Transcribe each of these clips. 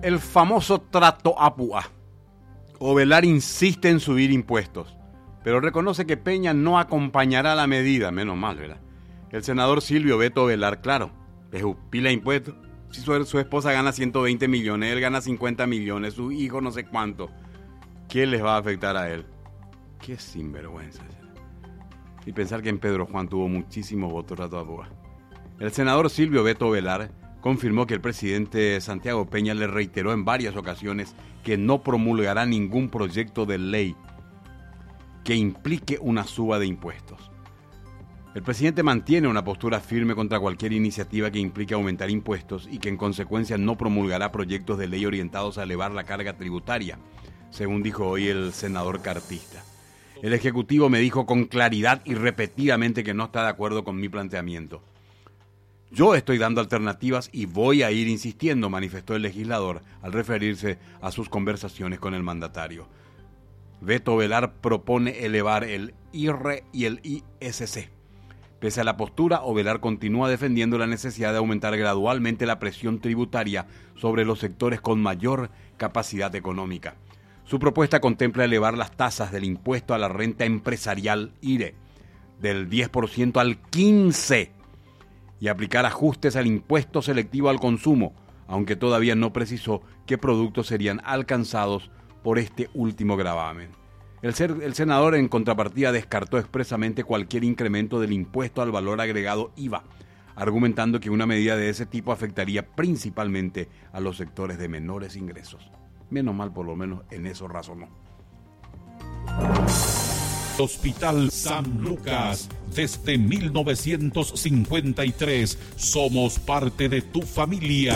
El famoso trato a púa. Ovelar insiste en subir impuestos, pero reconoce que Peña no acompañará la medida, menos mal, ¿verdad? El senador Silvio Beto Ovelar, claro, es pila de impuestos. Si su esposa gana 120 millones, él gana 50 millones, su hijo no sé cuánto. ¿Qué les va a afectar a él? Qué sinvergüenza. Y pensar que en Pedro Juan tuvo muchísimos votos trato a púa. El senador Silvio Beto Ovelar confirmó que el presidente Santiago Peña le reiteró en varias ocasiones que no promulgará ningún proyecto de ley que implique una suba de impuestos. El presidente mantiene una postura firme contra cualquier iniciativa que implique aumentar impuestos y que en consecuencia no promulgará proyectos de ley orientados a elevar la carga tributaria, según dijo hoy el senador cartista. El Ejecutivo me dijo con claridad y repetidamente que no está de acuerdo con mi planteamiento. Yo estoy dando alternativas y voy a ir insistiendo, manifestó el legislador al referirse a sus conversaciones con el mandatario. Beto Ovelar propone elevar el IR y el ISC. Pese a la postura, Ovelar continúa defendiendo la necesidad de aumentar gradualmente la presión tributaria sobre los sectores con mayor capacidad económica. Su propuesta contempla elevar las tasas del impuesto a la renta empresarial IRE del 10% al 15% y aplicar ajustes al impuesto selectivo al consumo, aunque todavía no precisó qué productos serían alcanzados por este último gravamen. El senador, en contrapartida, descartó expresamente cualquier incremento del impuesto al valor agregado IVA, argumentando que una medida de ese tipo afectaría principalmente a los sectores de menores ingresos. Menos mal, por lo menos en eso razonó. Hospital San Lucas, desde 1953, somos parte de tu familia.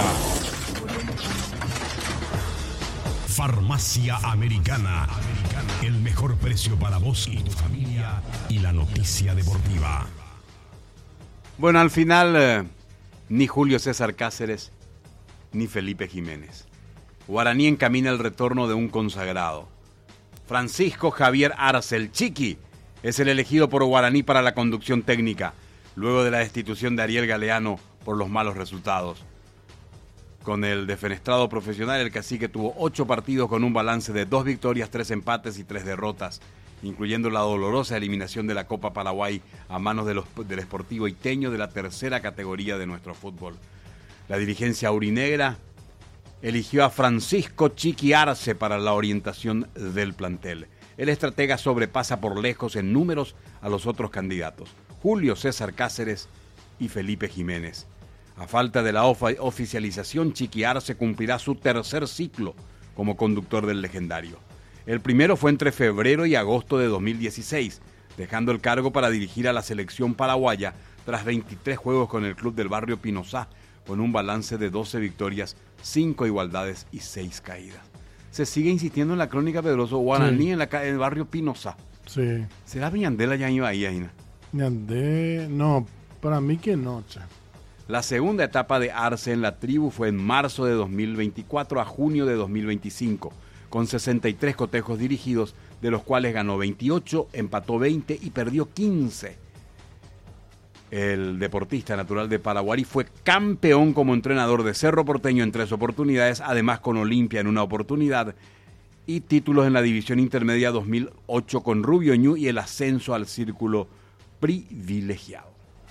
Farmacia Americana, el mejor precio para vos y tu familia, y la noticia deportiva. Bueno, al final, ni Julio César Cáceres, ni Felipe Jiménez. Guaraní encamina el retorno de un consagrado. Francisco Javier Arce, el Chiqui, es el elegido por Guaraní para la conducción técnica, luego de la destitución de Ariel Galeano por los malos resultados. Con el defenestrado profesional, el cacique tuvo 8 partidos con un balance de 2 victorias, 3 empates y 3 derrotas, incluyendo la dolorosa eliminación de la Copa Paraguay a manos del Sportivo Iteño de la tercera categoría de nuestro fútbol. La dirigencia aurinegra eligió a Francisco Chiqui Arce para la orientación del plantel. El estratega sobrepasa por lejos en números a los otros candidatos, Julio César Cáceres y Felipe Jiménez. A falta de la oficialización, Chiqui Arce cumplirá su tercer ciclo como conductor del legendario. El primero fue entre febrero y agosto de 2016, dejando el cargo para dirigir a la selección paraguaya tras 23 juegos con el club del barrio Pinosá, con un balance de 12 victorias, 5 igualdades y 6 caídas. Se sigue insistiendo en la crónica, Pedroso, Guaraní, sí, en el barrio Pinosá. Sí. ¿Será Viñandela ya iba ahí, Aina? Viñandé, no, para mí que no, che. La segunda etapa de Arce en la tribu fue en marzo de 2024 a junio de 2025, con 63 cotejos dirigidos, de los cuales ganó 28, empató 20 y perdió 15. El deportista natural de Paraguarí fue campeón como entrenador de Cerro Porteño en 3 oportunidades, además con Olimpia en una oportunidad, y títulos en la división intermedia 2008 con Rubio Ñu y el ascenso al círculo privilegiado.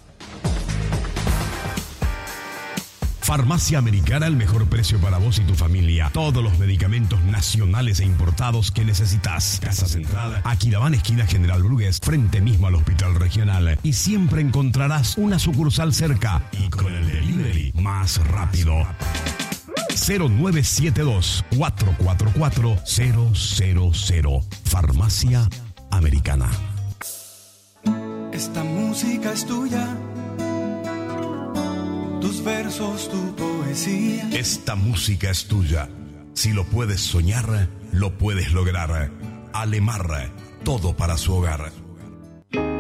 Farmacia Americana, el mejor precio para vos y tu familia. Todos los medicamentos nacionales e importados que necesitas. Casa Central, Aquidabán, esquina General Brugués, frente mismo al Hospital Regional. Y siempre encontrarás una sucursal cerca y con el delivery más rápido. 0972-444-000. Farmacia Americana. Esta música es tuya. Tus versos, tu poesía. Esta música es tuya. Si lo puedes soñar, lo puedes lograr. Alemar, todo para su hogar.